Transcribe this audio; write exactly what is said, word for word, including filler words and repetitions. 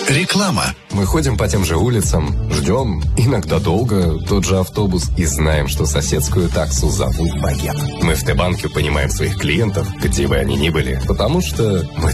Реклама. Мы ходим по тем же улицам, ждем, иногда долго, тот же автобус и знаем, что соседскую таксу зовут Багет. Мы в Т-банке понимаем своих клиентов, где бы они ни были, потому что мы